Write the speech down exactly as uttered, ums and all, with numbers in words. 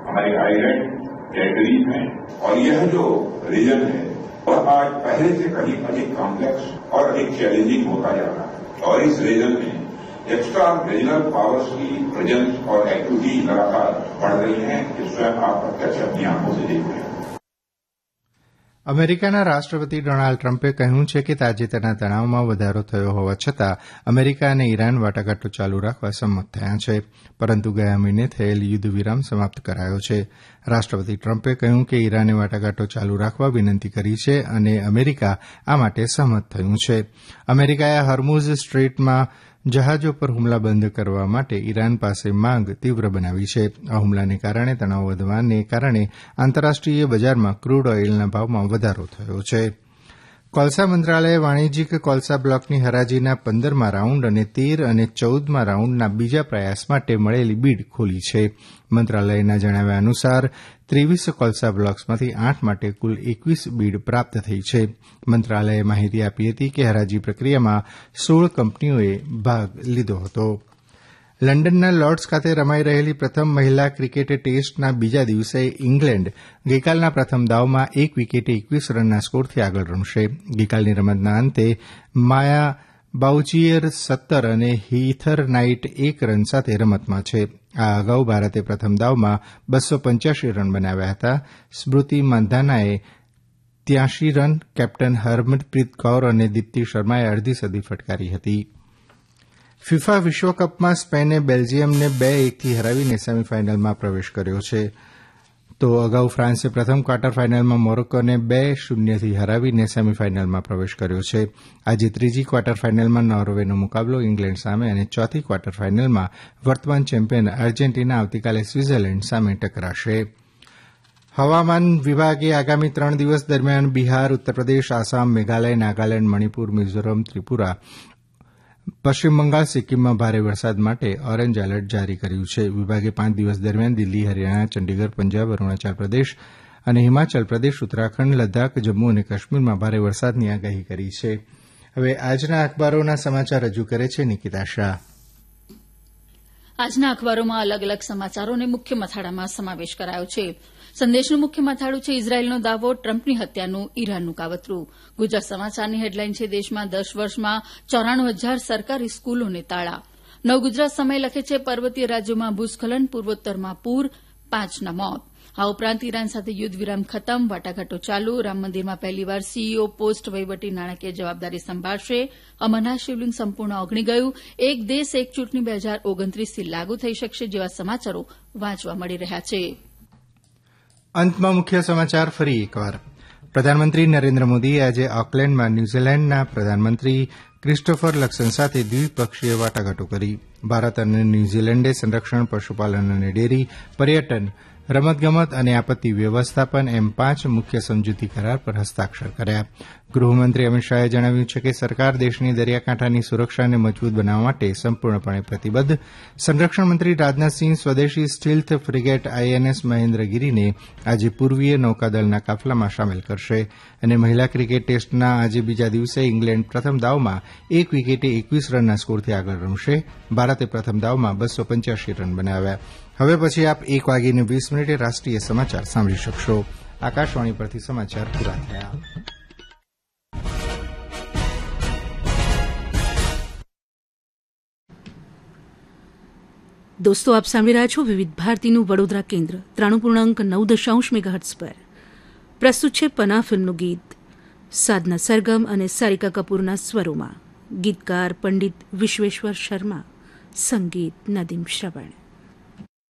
हमारी island territories हैं और यह जो रीजन है वह आज पहले से कहीं अधिक कॉम्प्लेक्स और अधिक चैलेंजिंग होता जा रहा है और इस रीजन में एक्स्ट्रा रीजनल पावर्स की प्रेजेंस और एक्टिविटी लगातार बढ़ रही है कि स्वयं आप प्रत्यक्ष अपनी आंखों से देख रहे हैं। અમેરિકાના રાષ્ટ્રપતિ ડોનાલ્ડ ટ્રમ્પે કહ્યું છે કે તાજેતરના તણાવમાં વધારો થયો હોવા છતાં અમેરિકા અને ઇરાન વાટાઘાટો ચાલુ રાખવા સંમત થયા છે, પરંતુ ગયા મહિને થયેલ યુદ્ધ વિરામ સમાપ્ત કરાયો છે. રાષ્ટ્રપતિ ટ્રમ્પે કહ્યું કે ઇરાને વાટાઘાટો ચાલુ રાખવા વિનંતી કરી છે અને અમેરિકા આ માટે સહમત થયું છે. અમેરિકાએ હોર્મુઝ સ્ટ્રેટમાં જહાજો પર હુમલા બંધ કરવા માટે ઇરાન પાસે માંગ તીવ્ર બનાવી છે. આ હુમલાને કારણે તણાવ વધવાને કારણે આંતરરાષ્ટ્રીય બજારમાં ક્રૂડ ઓઇલના ભાવમાં વધારો થયો છે. કોલસા મંત્રાલયે વાણિજ્યિક કોલસા બ્લોકની હરાજીના પંદરમા રાઉન્ડ અને તેર અને ચૌદમા રાઉન્ડના બીજા પ્રયાસ માટે મળેલી બીડ ખોલી છે. મંત્રાલયના જણાવ્યા અનુસાર ત્રેવીસ કોલસા બ્લોક્સમાંથી આઠ માટે કુલ એકવીસ બીડ પ્રાપ્ત થઈ છે. મંત્રાલયે માહિતી આપી હતી કે હરાજી પ્રક્રિયામાં સોળ કંપનીઓએ ભાગ લીધો હતો. લંડનના લોર્ડ્સ ખાતે રમાઈ રહેલી પ્રથમ મહિલા ક્રિકેટ ટેસ્ટના બીજા દિવસે ઇંગ્લેન્ડ ગઈકાલના પ્રથમ દાવમાં એક વિકેટે એકવીસ રનના સ્કોરથી આગળ રમશે. ગઈકાલની રમતના અંતે માયા બાઉચિયર સત્તર અને હીથર નાઇટ એક રન સાથે રમતમાં છે. આ અગાઉ ભારતે પ્રથમ દાવમાં બસો પંચ્યાસી રન બનાવ્યા હતા. સ્મૃતિ મંધાનાએ ત્યાસી રન, કેપ્ટન હરમનપ્રીત કૌર અને દીપ્તિ શર્માએ અડધી સદી ફટકારી હતી. ફિફા વિશ્વકપમાં સ્પેને બેલ્જિયમને બે એકથી હરાવીને સેમીફાઇનલમાં પ્રવેશ કર્યો છે, તો અગાઉ ફ્રાન્સે પ્રથમ ક્વાર્ટર ફાઇનલમાં મોરોક્કોને બે શૂન્યથી હરાવીને સેમીફાઇનલમાં પ્રવેશ કર્યો છે. આજે ત્રીજી ક્વાર્ટર ફાઇનલમાં નોર્વેનો મુકાબલો ઇંગ્લેન્ડ સામે અને ચોથી ક્વાર્ટર ફાઇનલમાં વર્તમાન ચેમ્પિયન અર્જેન્ટિના આવતીકાલે સ્વિટ્ઝરલેન્ડ સામે ટકરાશે. હવામાન વિભાગે આગામી ત્રણ દિવસ દરમિયાન બિહાર, ઉત્તરપ્રદેશ, આસામ, મેઘાલય, નાગાલેન્ડ, મણિપુર, મિઝોરમ, ત્રિપુરા, પશ્ચિમ બંગાળ, સિક્કિમમાં ભારે વરસાદ માટે ઓરેન્જ એલર્ટ જારી કર્યું છે. વિભાગે પાંચ દિવસ દરમિયાન દિલ્હી, હરિયાણા, ચંડીગઢ, પંજાબ, અરૂણાચલ પ્રદેશ અને હિમાચલ પ્રદેશ, ઉત્તરાખંડ, લદ્દાખ, જમ્મુ અને કાશ્મીરમાં ભારે વરસાદની આગાહી કરી છે. હવે આજના અખબારોના સમાચાર રજૂ કરે છે નિકિતા શાહ. આજના અખબારોમાં અલગ અલગ સમાચારોને મુખ્ય મથાળામાં સમાવેશ કરાયો છે. સંદેશનું મુખ્ય મથાળું છે ઇઝરાયેલનો દાવો, ટ્રમ્પની હત્યાનું ઇરાનનું કાવતરું. ગુજરાત સમાચારની હેડલાઇન છે દેશમાં દસ વર્ષમાં ચોરાણું હજાર સરકારી સ્કૂલોને તાળા. નવગુજરાત સમય લખે છે પર્વતીય રાજ્યોમાં ભૂસ્ખલન, પૂર્વોત્તરમાં પૂર, પાંચના મોત. આ ઉપરાંત ઇરાન સાથે યુદ્ધ વિરામ ખતમ, વાટાઘાટો ચાલુ, રામ મંદિરમાં પહેલીવાર સીઈઓ પોસ્ટ વહીવટી નાણાકીય જવાબદારી સંભાળશે, અમરનાથ શિવલિંગ સંપૂર્ણ ઓગળી ગયું, એક દેશ એક ચૂંટણી બે હજાર ઓગણત્રીસથી લાગુ થઈ શકશે જેવા સમાચારો વાંચવા મળી રહ્યા છે. અંતમાં મુખ્ય સમાચાર ફરી એકવાર. પ્રધાનમંત્રી નરેન્દ્ર મોદીએ આજે ઓકલેન્ડમાં ન્યૂઝીલેન્ડના પ્રધાનમંત્રી ક્રિસ્ટોફર લક્સન સાથે દ્વિપક્ષીય વાટાઘાટો કરી. ભારત અને ન્યૂઝીલેન્ડે સંરક્ષણ, પશુપાલન અને ડેરી, પર્યટન, રમતગમત અને આપત્તિ વ્યવસ્થાપન એમ પાંચ મુખ્ય સમજૂતી કરાર પર હસ્તાક્ષર કર્યા. ગૃહમંત્રી અમિત શાહે જણાવ્યું છે કે સરકાર દેશની દરિયાકાંઠાની સુરક્ષાને મજબૂત બનાવવા માટે સંપૂર્ણપણે પ્રતિબદ્ધ. સંરક્ષણ મંત્રી રાજનાથસિંહ સ્વદેશી સ્ટીલ્થ ફ્રિગેટ આઈએનએસ મહેન્દ્રગીરીને આજે પૂર્વીય નૌકાદળના કાફલામાં સામેલ કરશે. અને મહિલા ક્રિકેટ ટેસ્ટના આજે બીજા દિવસે ઇંગ્લેન્ડ પ્રથમ દાવમાં એક વિકેટે એકવીસ રનના સ્કોરથી આગળ રમશે. ભારતે પ્રથમ દાવમાં બસો પંચ્યાસી રન બનાવ્યા. હવે પછી આપ એક વાગીને વીસ મિનિટે રાષ્ટ્રીય સમાચાર સાંભળી શકશો. આકાશવાણી પરથી સમાચાર પૂરા થયા. દોસ્તો, આપ સાંભળી રહ્યા છો વિવિધ ભારતીનું વડોદરા કેન્દ્ર ત્રાણું પૂર્ણાંક નવ દશાંશ મેગાહર્ટ્ઝ પર. પ્રસ્તુત છે પના ફિલ્મનું ગીત સાધના સરગમ અને સારિકા કપૂરના સ્વરોમાં. ગીતકાર પંડિત વિશ્વેશ્વર શર્મા, સંગીત નદીમ શ્રવણ.